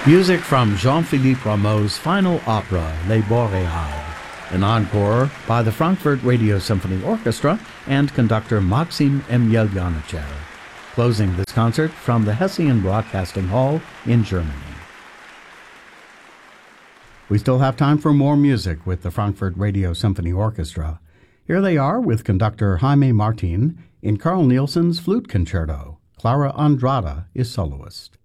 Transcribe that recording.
Music from Jean-Philippe Rameau's final opera, Les Boreades, an encore by the Frankfurt Radio Symphony Orchestra and conductor Maxim Emelyanichev, closing this concert from the Hessian Broadcasting Hall in Germany. We still have time for more music with the Frankfurt Radio Symphony Orchestra. Here they are with conductor Jaime Martin in Carl Nielsen's Flute Concerto. Clara Andrada is soloist.